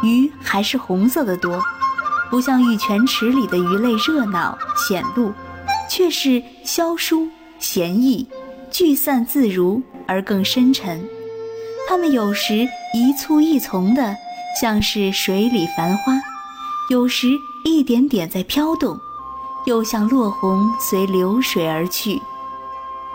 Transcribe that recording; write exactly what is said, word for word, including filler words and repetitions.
鱼还是红色的多，不像玉泉池里的鱼类热闹显露，却是消疏闲逸，聚散自如而更深沉。它们有时一簇一丛的，像是水里繁花，有时一点点在飘动，又像落红随流水而去。